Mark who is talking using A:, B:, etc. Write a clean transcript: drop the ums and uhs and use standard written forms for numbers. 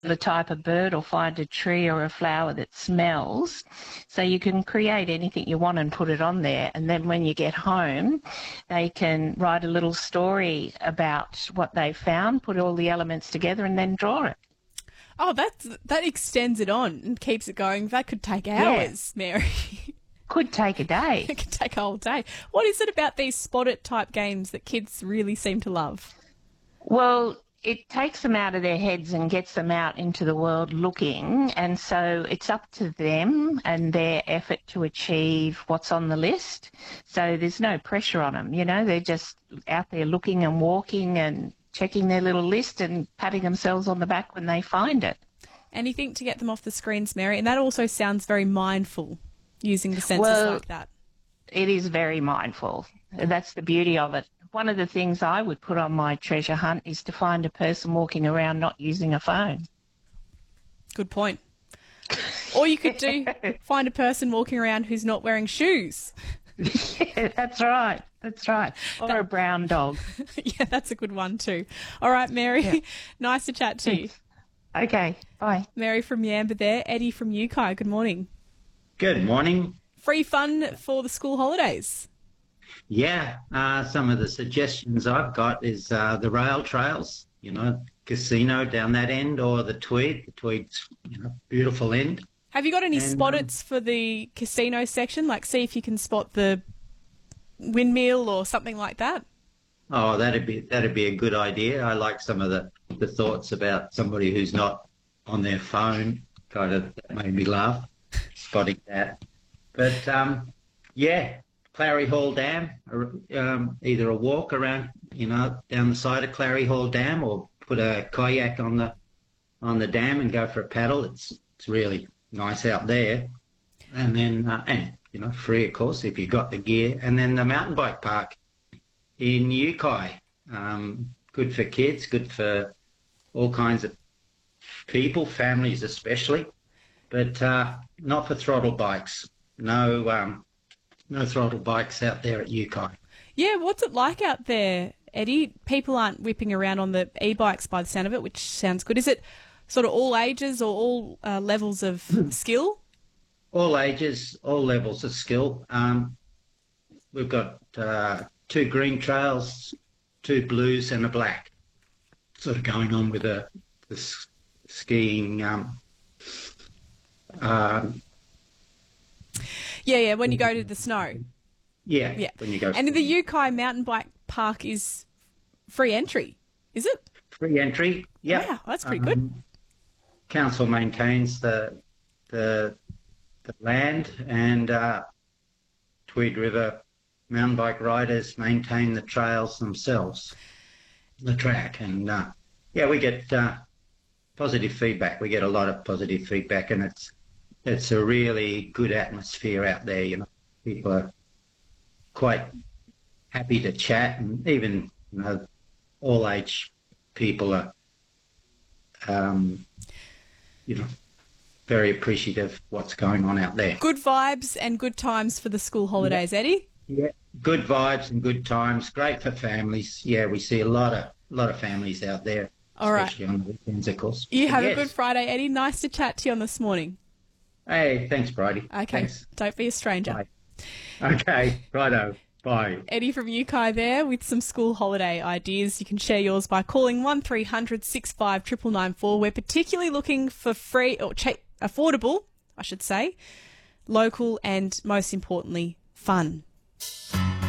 A: the type of bird or find a tree or a flower that smells. So you can create anything you want and put it on there. And then when you get home, they can write a little story about what they found, put all the elements together and then draw it.
B: Oh, that extends it on and keeps it going. That could take hours, Mary.
A: Could take a day.
B: It could take a whole day. What is it about these spot it type games that kids really seem to love?
A: Well, it takes them out of their heads and gets them out into the world looking, and so it's up to them and their effort to achieve what's on the list. So there's no pressure on them, they're just out there looking and walking and checking their little list and patting themselves on the back when they find it.
B: Anything to get them off the screens, Mary, and that also sounds very mindful, using the senses like that.
A: It is very mindful. That's the beauty of it. One of the things I would put on my treasure hunt is to find a person walking around not using a phone.
B: Good point. Or you could find a person walking around who's not wearing shoes.
A: Yeah, that's right. That's right. Or a brown dog.
B: Yeah, that's a good one too. All right, Mary, nice to chat to you.
A: Okay, bye.
B: Mary from Yamba there. Eddie from Yukai, good morning.
C: Good morning.
B: Free fun for the school holidays.
C: Yeah, some of the suggestions I've got is the rail trails, casino down that end, or the Tweed. The Tweed's, beautiful end.
B: Have you got any spotters for the casino section? Like, see if you can spot the windmill or something like that?
C: Oh, that'd be a good idea. I like some of the thoughts about somebody who's not on their phone. That made me laugh, spotting that. But, Clary Hall Dam, either a walk around, down the side of Clary Hall Dam, or put a kayak on the dam and go for a paddle. It's really nice out there. And then, free, of course, if you've got the gear. And then the mountain bike park in Yukai. Good for kids, good for all kinds of people, families especially, but not for throttle bikes. No throttle bikes out there at Yukai.
B: Yeah, what's it like out there, Eddie? People aren't whipping around on the e-bikes by the sound of it, which sounds good. Is it sort of all ages or all levels of skill?
C: All ages, all levels of skill. We've got 2 green trails, 2 blues and a black, sort of going on with the skiing.
B: Yeah, when you go to the snow.
C: Yeah. When you go.
B: And the Yukai Mountain Bike Park is free entry, is it?
C: Free entry, yeah.
B: Wow, that's pretty good.
C: Council maintains the land, and Tweed River mountain bike riders maintain the trails themselves, the track. And, we get positive feedback. We get a lot of positive feedback, and it's a really good atmosphere out there. People are quite happy to chat, and even all age people are very appreciative of what's going on out there.
B: Good vibes and good times for the school holidays, Eddie.
C: Yeah, good vibes and good times. Great for families. Yeah, we see a lot of families out there.
B: All right.
C: Especially on the weekends, of course.
B: You have a good Friday, Eddie. Nice to chat to you on this morning.
C: Hey, thanks, Bridie.
B: Okay,
C: thanks.
B: Don't be a stranger.
C: Bye. Okay, righto. Bye.
B: Eddie from Yukai there with some school holiday ideas. You can share yours by calling 1300 65 99994. We're particularly looking for free or affordable, I should say, local and most importantly, fun.